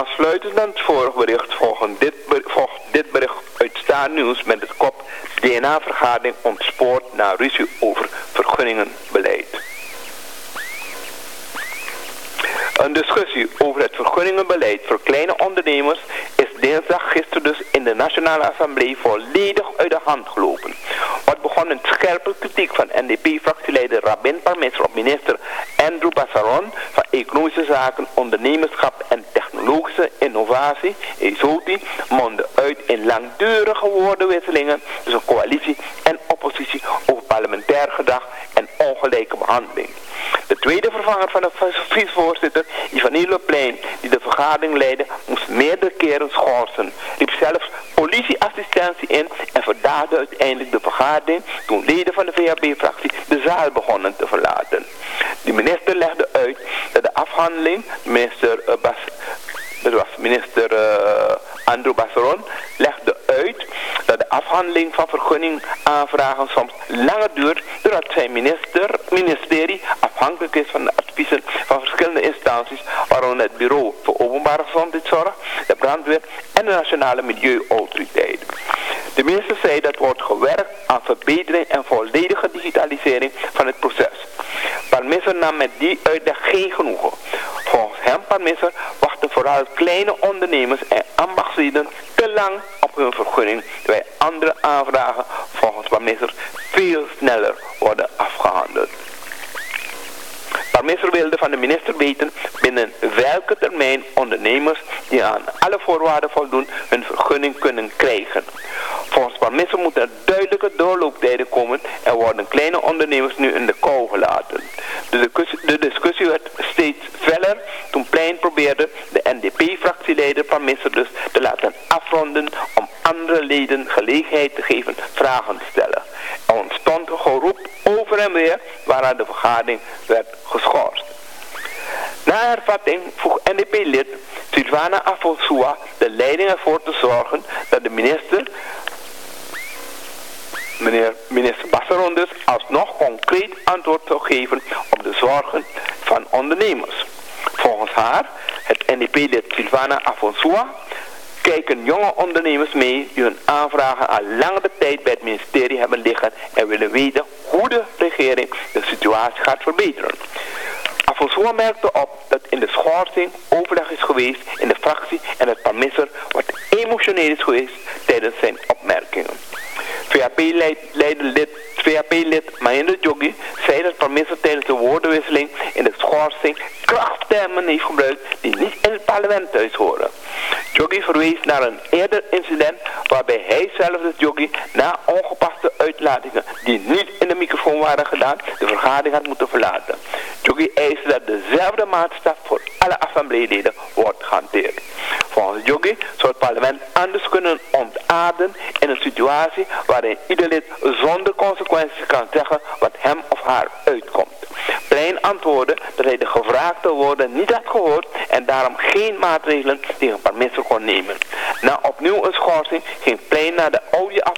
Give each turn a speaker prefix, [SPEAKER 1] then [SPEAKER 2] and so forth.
[SPEAKER 1] Aansluitend aan het vorige bericht volgt dit bericht uit Staan Nieuws met het kop DNA-vergadering ontspoort na ruzie over vergunningenbeleid. Een discussie over het vergunningenbeleid voor kleine ondernemers is dinsdag gisteren dus in de Nationale Assemblée volledig uit de hand gelopen. Wat begon met scherpe kritiek van NDP-fractieleider Rabin Parmeester op minister Andrew Bassaron van Economische Zaken, Ondernemerschap en Technologische Innovatie, ESOTI, mondde uit in langdurige woordenwisselingen tussen coalitie en oppositie over parlementair gedrag en ongelijke behandeling. De tweede vervanger van de vicevoorzitter, Yvonne Le Plein, die de vergadering leidde, moest meerdere keren schorsen, riep zelfs politieassistentie in en verdaagde uiteindelijk de vergadering toen leden van de VHB-fractie de zaal begonnen te verlaten. De minister legde uit dat de afhandeling, minister Andrew Bassaron legde uit dat de afhandeling van vergunningaanvragen soms langer duurt doordat zijn ministerie afhankelijk is van de adviezen van verschillende instanties, waaronder het Bureau voor Openbare Gezondheidszorg, de brandweer en de Nationale Milieuautoriteit. De minister zei dat wordt gewerkt aan verbetering en volledige digitalisering van het proces. Parmeester nam met die uitleg geen genoegen. Volgens hem, Parmeester, wachten vooral kleine ondernemers en ambachtslieden te lang op hun vergunning, terwijl andere aanvragen volgens Parmeester veel sneller worden afgehandeld. Parmeester wilde van de minister weten binnen welke termijn ondernemers die aan alle voorwaarden voldoen hun vergunning kunnen krijgen. Volgens Parmeester moeten er duidelijke doorlooptijden komen en worden kleine ondernemers nu in de kou gelaten. De discussie werd steeds feller toen Plein probeerde de NDP-fractieleider Parmeester dus te laten afronden om andere leden gelegenheid te geven vragen te stellen. Er ontstond een geroep over en weer waaraan de vergadering werd geschorst. Na hervatting vroeg NDP-lid Sylvana Afonsua de leiding ervoor te zorgen dat de minister Bassaron dus alsnog concreet antwoord zou geven op de zorgen van ondernemers. Volgens haar, het NDP-lid Sylvana Afonsua, kijken jonge ondernemers mee die hun aanvragen al langere tijd bij het ministerie hebben liggen en willen weten hoe de regering de situatie gaat verbeteren. Afonsua merkte op dat in de schorsing overleg is geweest in de fractie en dat Parmeester wat emotioneel is geweest tijdens zijn opmerkingen. VHP-lid Mahinder Joggi zei dat Parmeester tijdens de woordenwisseling in de schorsing krachttermen heeft gebruikt die niet in het parlement thuis horen. Joggi verwees naar een eerder incident waarbij hij zelf, de Joggi, na ongepaste uitlatingen die niet in de microfoon waren gedaan, de vergadering had moeten verlaten. Joggi eiste dat dezelfde maatstaf voor alle assembleeleden wordt gehanteerd. Volgens Joggi zou het parlement anders kunnen ontaarden in een situatie waarin ieder lid zonder consequenties kan zeggen wat hem of haar uitkomt. Plein antwoordde dat hij de gevraagde woorden niet had gehoord en daarom geen maatregelen tegen Parmeester kon nemen. Na opnieuw een schorsing ging Plein naar de